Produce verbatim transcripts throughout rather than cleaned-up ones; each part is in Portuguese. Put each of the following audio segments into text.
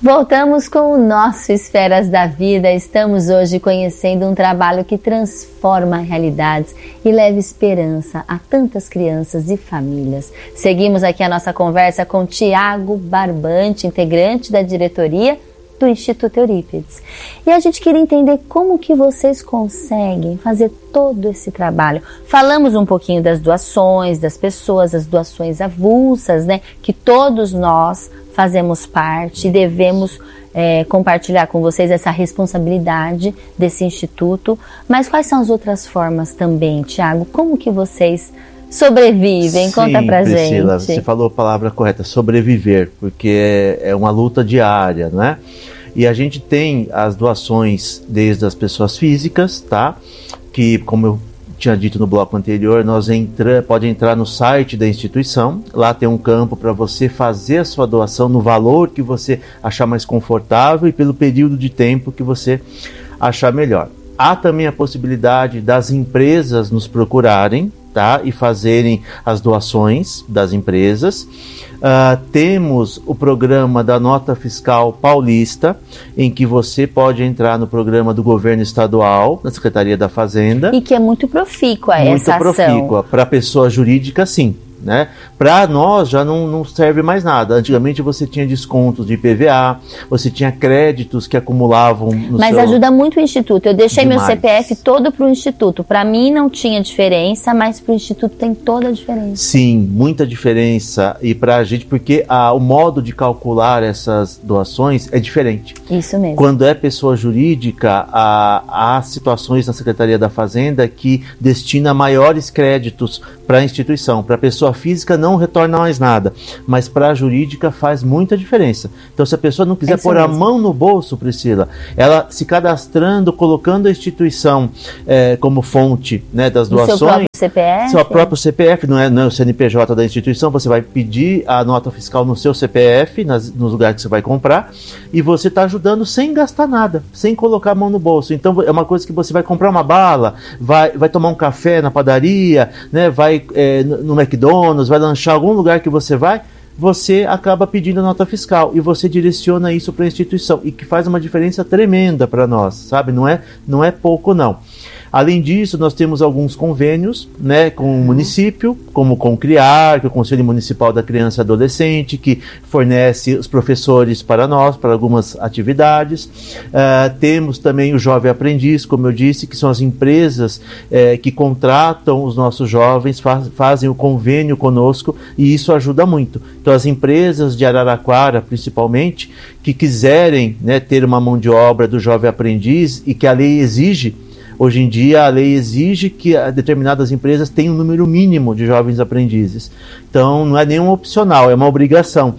Voltamos com o nosso Esferas da Vida. Estamos hoje conhecendo um trabalho que transforma realidades e leva esperança a tantas crianças e famílias. Seguimos aqui a nossa conversa com Tiago Barbante, integrante da diretoria do Instituto Eurípides. E a gente queria entender como que vocês conseguem fazer todo esse trabalho. Falamos um pouquinho das doações, das pessoas, as doações avulsas, né? Que todos nós fazemos parte e devemos é, compartilhar com vocês essa responsabilidade desse instituto. Mas quais são as outras formas também, Tiago? Como que vocês sobrevivem? Sim, conta pra Priscila, gente. Você falou a palavra correta, sobreviver, porque é, é uma luta diária, né? E a gente tem as doações desde as pessoas físicas, tá? Que, como eu tinha dito no bloco anterior, nós entra, pode entrar no site da instituição, lá tem um campo para você fazer a sua doação no valor que você achar mais confortável e pelo período de tempo que você achar melhor. Há também a possibilidade das empresas nos procurarem, tá? E fazerem as doações das empresas. Uh, temos o programa da Nota Fiscal Paulista, em que você pode entrar no programa do governo estadual, da Secretaria da Fazenda. E que é muito profícua essa ação. Muito profícua. Para pessoa jurídica, sim. Né? Para nós já não, não serve mais nada. Antigamente você tinha descontos de I P V A, você tinha créditos que acumulavam no Mas seu... ajuda muito o Instituto. Eu deixei Demais. meu C P F todo para o Instituto. Para mim não tinha diferença, mas para o Instituto tem toda a diferença. Sim, muita diferença. E para a gente, porque a, o modo de calcular essas doações é diferente. Isso mesmo. Quando é pessoa jurídica, há, há situações na Secretaria da Fazenda que destina maiores créditos para a instituição. Para a pessoa física não retorna mais nada, mas para a jurídica faz muita diferença. Então, se a pessoa não quiser é pôr mesmo. a mão no bolso, Priscila, ela se cadastrando, colocando a instituição é, como fonte, né, das doações. Seu próprio C P F? Seu próprio C P F, não é, não é o C N P J da instituição, você vai pedir a nota fiscal no seu C P F, nas, nos lugares que você vai comprar, e você está ajudando sem gastar nada, sem colocar a mão no bolso. Então, é uma coisa que você vai comprar uma bala, vai, vai tomar um café na padaria, né, vai é, no McDonald's, vai lanchar algum lugar que você vai, você acaba pedindo a nota fiscal e você direciona isso para a instituição, e que faz uma diferença tremenda para nós, sabe? Não é, não é pouco, não. Além disso, nós temos alguns convênios, né, com o município, como com o CRIAR, que é o Conselho Municipal da Criança e Adolescente, que fornece os professores para nós, para algumas atividades. Uh, temos também o Jovem Aprendiz, como eu disse, que são as empresas eh, que contratam os nossos jovens, faz, fazem o convênio conosco, e isso ajuda muito. Então, as empresas de Araraquara, principalmente, que quiserem, né, ter uma mão de obra do Jovem Aprendiz e que a lei exige. Hoje em dia, a lei exige que determinadas empresas tenham um número mínimo de jovens aprendizes. Então, não é nenhum opcional, é uma obrigação.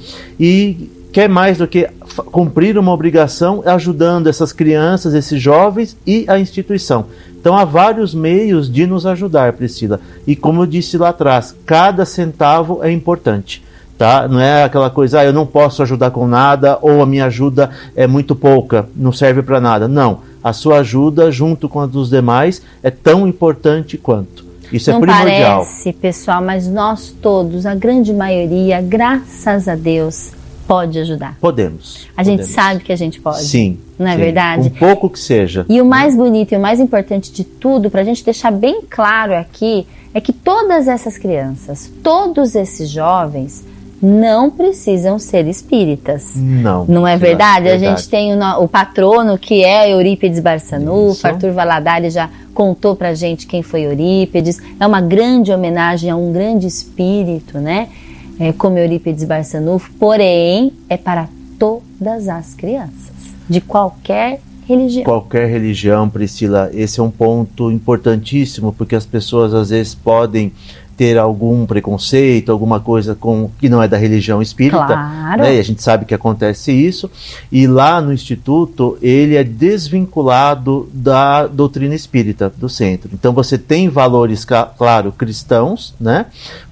E quer mais do que cumprir uma obrigação ajudando essas crianças, esses jovens e a instituição. Então, há vários meios de nos ajudar, Priscila. E como eu disse lá atrás, cada centavo é importante. Tá? Não é aquela coisa, ah, eu não posso ajudar com nada, ou a minha ajuda é muito pouca, não serve para nada. Não. A sua ajuda, junto com a dos demais, é tão importante quanto. Isso não é primordial. Não parece, pessoal, mas nós todos, a grande maioria, graças a Deus, pode ajudar. Podemos. A gente podemos. sabe que a gente pode. Sim. Não é sim. verdade? Um pouco que seja. E o mais bonito e o mais importante de tudo, para a gente deixar bem claro aqui, é que todas essas crianças, todos esses jovens, não precisam ser espíritas. Não. Não é verdade? verdade. A gente tem o, o patrono, que é Eurípides Barçanufo. Arthur Valadares já contou pra gente quem foi Eurípides. É uma grande homenagem a um grande espírito, né? É, como Eurípides Barçanufo. Porém, é para todas as crianças, de qualquer religião. Qualquer religião, Priscila. Esse é um ponto importantíssimo, porque as pessoas às vezes podem ter algum preconceito, alguma coisa com, que não é da religião espírita, claro. Né? E a gente sabe que acontece isso, e lá no Instituto ele é desvinculado da doutrina espírita do centro. Então você tem valores, claro, cristãos, né?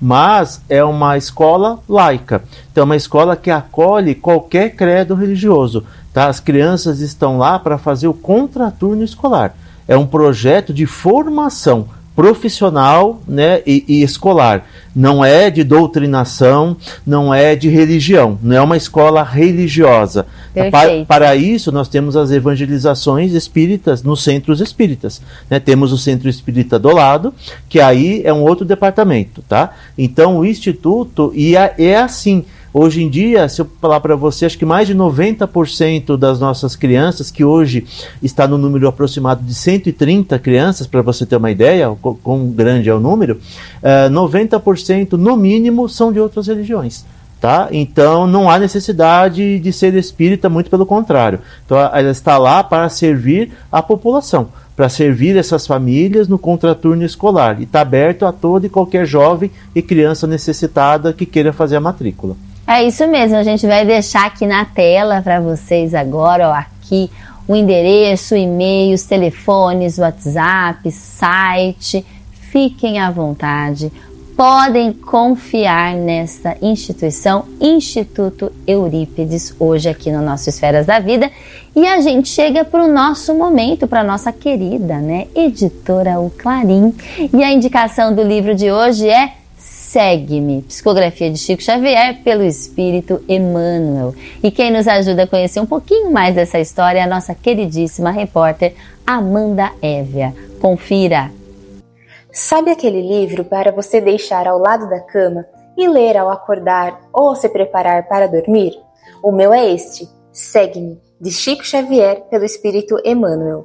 Mas é uma escola laica, então é uma escola que acolhe qualquer credo religioso, tá? As crianças estão lá para fazer o contraturno escolar, é um projeto de formação profissional, né, e, e escolar. Não é de doutrinação, não é de religião, não é uma escola religiosa. Para, para isso, nós temos as evangelizações espíritas nos centros espíritas. Né? Temos o Centro Espírita do lado, que aí é um outro departamento. Tá? Então, o Instituto e é, é assim. Hoje em dia, se eu falar para você, acho que mais de noventa por cento das nossas crianças, que hoje está no número aproximado de cento e trinta crianças, para você ter uma ideia, quão grande é o número, uh, noventa por cento no mínimo são de outras religiões. Tá? Então não há necessidade de ser espírita, muito pelo contrário. Então ela está lá para servir a população, para servir essas famílias no contraturno escolar, e está aberto a todo e qualquer jovem e criança necessitada que queira fazer a matrícula. É isso mesmo, a gente vai deixar aqui na tela para vocês agora, ó, aqui o endereço, e-mails, telefones, WhatsApp, site. Fiquem à vontade, podem confiar nessa instituição, Instituto Eurípides, hoje aqui no nosso Esferas da Vida. E a gente chega para o nosso momento, para a nossa querida, né, editora O Clarim. E a indicação do livro de hoje é Segue-me, psicografia de Chico Xavier pelo Espírito Emmanuel. E quem nos ajuda a conhecer um pouquinho mais dessa história é a nossa queridíssima repórter Amanda Évia. Confira! Sabe aquele livro para você deixar ao lado da cama e ler ao acordar ou se preparar para dormir? O meu é este, Segue-me, de Chico Xavier pelo Espírito Emmanuel.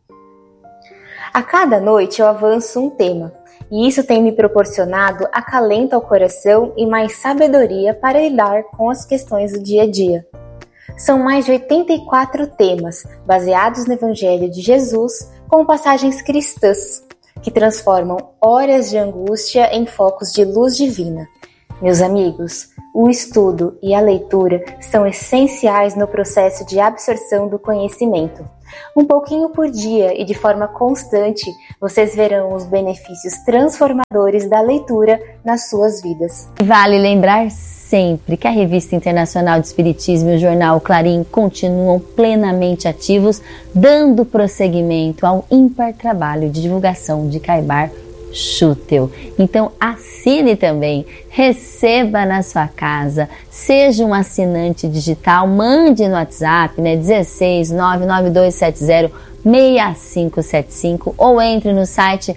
A cada noite eu avanço um tema, e isso tem me proporcionado acalento ao coração e mais sabedoria para lidar com as questões do dia a dia. São mais de oitenta e quatro temas, baseados no Evangelho de Jesus, com passagens cristãs, que transformam horas de angústia em focos de luz divina. Meus amigos, o estudo e a leitura são essenciais no processo de absorção do conhecimento. Um pouquinho por dia e de forma constante, vocês verão os benefícios transformadores da leitura nas suas vidas. Vale lembrar sempre que a Revista Internacional de Espiritismo e o jornal Clarim continuam plenamente ativos, dando prosseguimento ao ímpar trabalho de divulgação de Caibar Schutel. Então assine também, receba na sua casa, seja um assinante digital, mande no WhatsApp, né, dezesseis nove nove dois sete zero seis cinco sete cinco, ou entre no site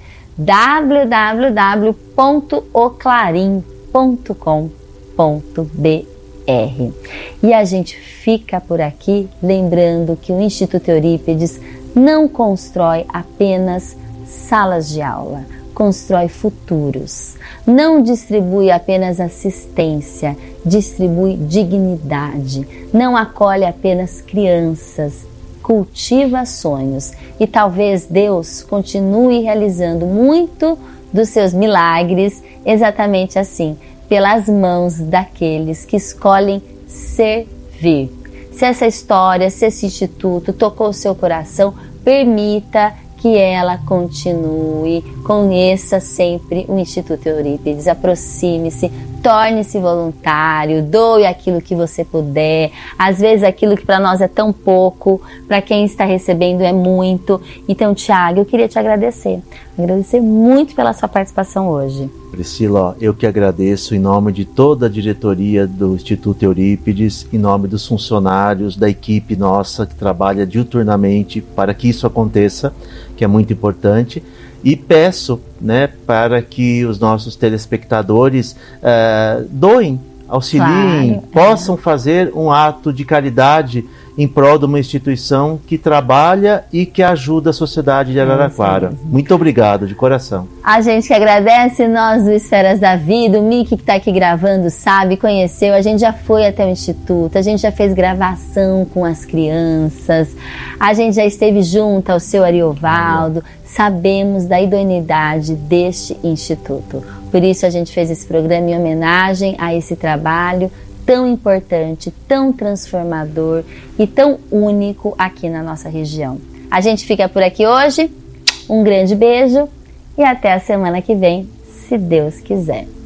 w w w ponto o clarim ponto com ponto b r. E a gente fica por aqui lembrando que o Instituto Eurípides não constrói apenas salas de aula, constrói futuros. Não distribui apenas assistência, distribui dignidade. Não acolhe apenas crianças, cultiva sonhos. E talvez Deus continue realizando muito dos seus milagres exatamente assim, pelas mãos daqueles que escolhem servir. Se essa história, se esse instituto tocou o seu coração, permita que ela continue, conheça sempre o Instituto Eurípides, aproxime-se, torne-se voluntário, doe aquilo que você puder. Às vezes aquilo que para nós é tão pouco, para quem está recebendo é muito. Então, Tiago, eu queria te agradecer, agradecer muito pela sua participação hoje. Priscila, eu que agradeço em nome de toda a diretoria do Instituto Eurípides, em nome dos funcionários, da equipe nossa que trabalha diuturnamente para que isso aconteça, que é muito importante. E peço, né, para que os nossos telespectadores uh, doem, auxiliem, claro, possam é. fazer um ato de caridade em prol de uma instituição que trabalha e que ajuda a sociedade de Araraquara. É muito obrigado, de coração. A gente que agradece, nós do Esferas da Vida, o Mickey que está aqui gravando sabe, conheceu, a gente já foi até o Instituto, a gente já fez gravação com as crianças, a gente já esteve junto ao seu Ariovaldo, sabemos da idoneidade deste Instituto. Por isso a gente fez esse programa em homenagem a esse trabalho tão importante, tão transformador e tão único aqui na nossa região. A gente fica por aqui hoje, um grande beijo e até a semana que vem, se Deus quiser.